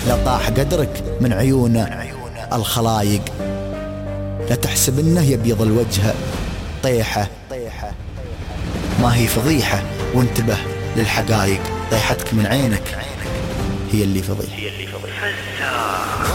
لطاح قدرك من عيون الخلايق. لا تحسب انه يبيض الوجه طيحة، ما هي فضيحة، وانتبه للحقايق. طيحتك من عينك هي اللي فضيحة.